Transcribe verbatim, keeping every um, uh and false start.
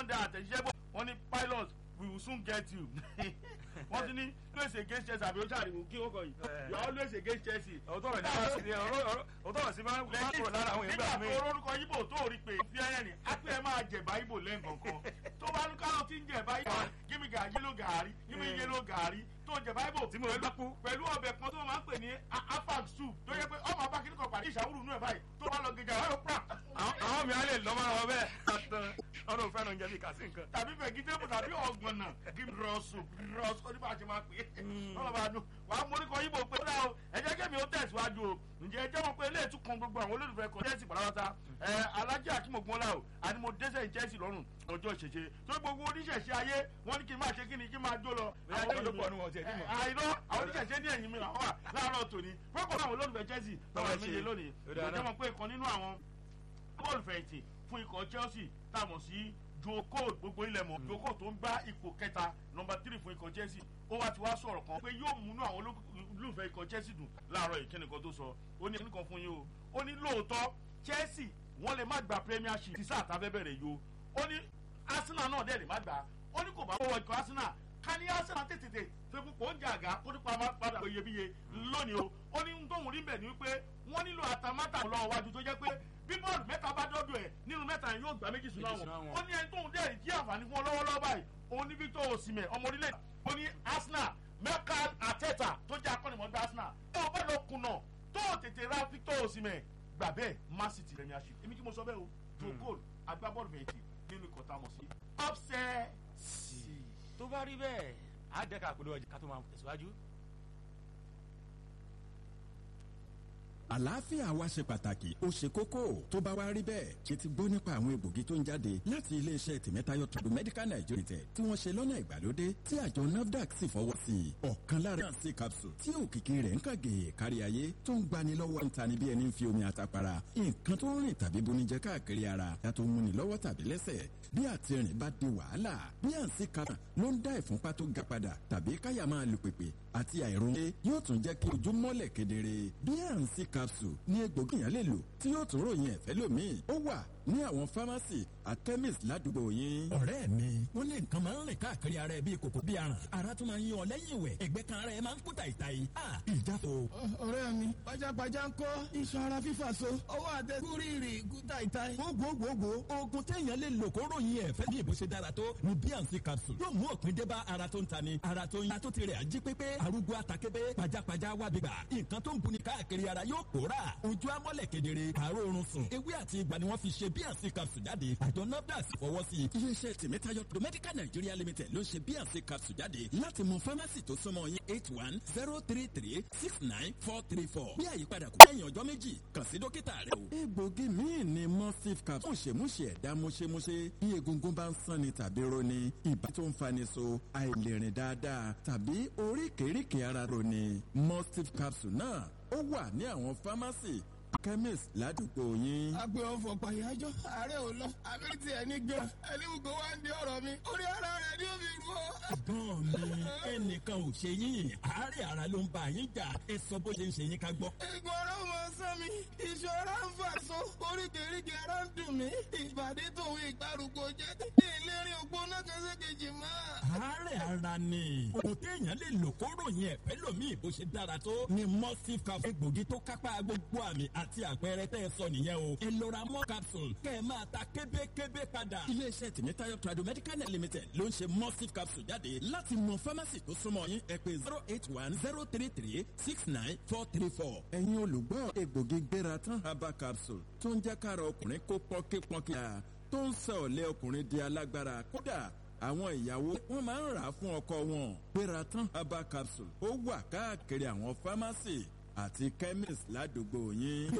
wọ́n da àtẹ̀jíṣẹ́ bọ̀ wọ́n ní pilot we will soon get you wọ́n ti ní always against Chelsea àbí ó ṣàríwò kí ó kọ yìí you are always against Chelsea. òtọ́rọ̀ sí máa ń kúrò lára àwọn ìgbà mi. nígbà tó orúkọ yíbò tó rí pé fi ẹyẹ ni á pé ẹ máa jẹ̀bá yíbò lẹ́ǹkankan tó bá ní kálọ̀ tí ń jẹ̀bá yíbò gímí yẹ́lò gàárì gímí yẹ́lò gàárì tó jẹ̀bá yíbò pẹ̀lú ọbẹ̀ kan tó máa ń pè ní afag soup tó yẹ pé ọmọ abákíní kan pàdé ìṣàwùrù nù ẹ̀ báyìí tó bá lọ gèjà wáyé pra. àwọn mi á lè lọ́ máa wọ bẹ́ẹ̀ ọdún òfin náà ń jẹ́ bí kàsí nǹkan. tàbí vegetable tàbí ọ̀gbọ̀nà gímí raw soup raw soup oníbà ṣe máa pè é ọlọ́ba dùn wàá móríkọ yíbò pé ó dá o ẹ jẹ́ kẹ́mi ó tẹ̀síwájú o ǹjẹ́ ẹ jẹ́ wọn pé ilé ìtúkan gbogbo àwọn olólùfẹ́ kan Chelsea pàlàwọ́ta ẹ alájà akínmọ̀gbọ́nlá o àti mo dẹ́sẹ̀ Chelsea lọ́rùn ọjọ́ ìṣẹ̀ṣe tó gbogbo oníṣẹ̀ṣe ayé wọ́n ní kí n máa ṣe kí ni kí n máa jó lọ. àìná àwọn oníṣẹ̀ṣe ní ẹ̀yìn mi làwọn wà láàárọ̀ tòní pẹ́pọ̀ àwọn olólùfẹ́ Chelsea lọ́wọ́ mi yé lónìí ìjọba mọ̀ pé ìkan nínú àwọn bọ́ọ̀lùfẹ̀yìntì fún ikọ̀ Chelsea táwọn sí Joe Cole gbogbo ilẹ̀ mọ̀ Joe Cole tó ń gbá ipò kẹta nọmba tírì fún ikọ̀ Chelsea ó wá ti wá sọ̀rọ̀ kan pé yóò múnú àwọn olólùfẹ́ ikọ̀ Chelsea dùn láàárọ̀ yìí kíni kan tó sọ ó ní kíni kan fún yín o ó ní lóòótọ́ Chelsea wọ́n lè má gba Premiership ti sáà tábẹ́ bẹ̀rẹ̀ yìí o ó ní Arsenal náà dẹ̀ lè má gbà ó ní kò bá wọ ikọ̀ Arsenal ká ní Arsenal tètè fẹ́ púpọ̀ ó ń jà àgá kó nípa padà iyebíye lónìí o ó ní tóun rí bẹ̀ ni wípé wọ́n nílò àtàmátà lọ́wọ́ wájú tó jẹ́ pé bí bọ́ọ̀lù mẹ́ta bá dọ́dọ̀ ẹ̀ nínú mẹ́ta yẹn yóò gbà méjì sínú àwọn ó ní ẹni tóun dẹ́rì jí àǹfààní fún ọ lọ́wọ́lọ́wọ́ báyìí òun ní Victor Osimhen ọmọ orílẹ̀ ó ní Arsenal Mikel Arteta tó jẹ́ akọ́nìmọ̀gbà Arsenal ó bá lọ kùnà tó tètè ra Victor Osimhen gbà bẹ́ẹ̀ Man City Premiership èmi kí mo sọ bẹ́ẹ̀ o Joe Cole agbábọ́ọ̀lù fẹ̀yìntì nínú ikọ̀ tá a mọ̀ sí upset sí. tó bá rí bẹ́ẹ̀ á dẹ́ka àpolówó ọjà ká tó máa tẹ̀síwájú. àlàáfíà wa ṣe pàtàkì ó ṣe kókó tó bá wá rí bẹ́ẹ̀ ṣe ti gbọ́ nípa àwọn egbògi tó ń jáde láti iléeṣẹ́ tìmẹ́tayọ̀ tọ́dù medical nigeria tí wọ́n ṣe lọ́nà ìgbàlódé tí àjọ nafdac sì fọwọ́ sí i ọ̀kan lára àǹsí capsule tí òkìkí rẹ̀ ń kàgé kárí ayé tó ń gbani lọ́wọ́ ń tani bí ẹni ń fi omi àtàpàrà nǹkan tó ń rìn tàbí bonijẹ káàkiri ara yàtọ̀ múni lọ́wọ́ tàbí lẹ́sẹ̀ bí àtìrìn bá di wàhálà bí àǹsí capsule ló ń dá ìfúnpá tó ga padà tàbí káyà máa lu pèpè àti àìróyé yóò tún jẹ́ kí ojú mọ́lẹ̀ kedere bí àǹsí capsule ní egbògi yẹn lè lò tí yóò tún ròyìn ẹ̀fẹ́ lómi ó wà ní àwọn fámásì àti chemist ládùúgbò yín. ọ̀rẹ́ mi wọ́n ní nǹkan máa ń rìn káàkiri ara ẹ̀ bíi kòkó bíi aràn ara tún máa ń yan ọ lẹ́yìn ìwẹ̀ ẹ̀gbẹ́ kan ara ẹ̀ máa ń kú tàìtàì. ìjáfo. ọ̀rẹ́ mi pajápajá ń kọ́ iṣan ara fífà so ọwọ́ àtẹkù rírì kú tàìtàì. gbogbogbò oògùn téèyàn lè lò kó ròyìn ẹ̀fẹ́ bí ìbò ṣe dára tó ní bíànsì capsule yóò mú òpin dé bá ara tó ń tani ara tó ń ya tó ti rẹ̀ ají pépé arúgbó atakébé pajápajá wá bíbà nǹkan tó ń buni káàkiri ara yóò pòórà ojú amọ́lẹ̀ kedere àárọ̀ oorun sùn ewé àti ìgbà ni wọ́n fi ṣe bíànsì capsule jáde àjọ nafdac fọwọ́ sí i. iléeṣẹ́ tìmẹ́tayọ̀ tọ́dù medical nigeria limited ló ń ṣe bíànsì capsule jáde láti mú fámásì tó súnmọ́ yín eight one zero three three six nine four three four bí àyípadà kò lẹ́yìn ọjọ́ méjì kàn sí dókítà rẹ o. egbògi míì ni mustif capsule múṣemúṣe ẹ̀dá múṣemúṣe bí egungun bá ń sanni tàbí roni ìbá tó ń fani so àìlèrìn dáadáa tàbí oríkèéríkèé ara roni mustif capsule náà ó wà ní àwọn fámásì chemist ládùúgbò yín. agbe ọfọ pàyájọ ààrẹ ò lọ abẹ́rẹ́ tí ẹni gbẹ ẹni gbogbo wa ń di ọ̀rọ̀ mi orí ara rẹ̀ ní omi rú ọ. gan mi ẹnìkan ò ṣe yín àárẹ̀ ara ló ń bá yín jà ẹ sọ bó ṣe ń ṣe yín ká gbọ́. egun ara ò máa sán mi iṣan ara ń fà so oríkèéríkèé ara ń dùn mí ìbàdí tòun ìgbàrúgbó jẹ́ ní ìlérí ògbóná kẹsẹ̀kejì máa. àárẹ̀ ara ni òkú téèyàn lè lò kó ròyìn ẹ̀fẹ́ lómi bó ṣe dára tó ni mustif capsule egbògi tó kápá gbogbo àmì àti àpẹẹrẹ tẹ́ ẹ sọ nìyẹn o. ẹ lọ ra mọ́ capsule kẹ́ ẹ máa ta kébékébé padà. iléeṣẹ́ tìmẹ́tayọ̀ trado medical limited ló ń ṣe mustif capsule jáde láti mọ fámásì tó súnmọ́ yín ẹ pè zero eight one zero three three six nine four three four. ẹ̀yin olùgbọ́ egbògi gbéra tán herbal capsule tó ń jẹ́ kára ọkùnrin kó pọ́nkípọ́nkí à tó ń sọ ọ̀lẹ́ ọkùnrin di alágbára kódà àwọn ìyàwó wọn máa ń rà á fún ọkọ wọn. gbéra tán herbal capsule ó wà káàkiri àwọn fámásì àti chemist ládùúgbò yín.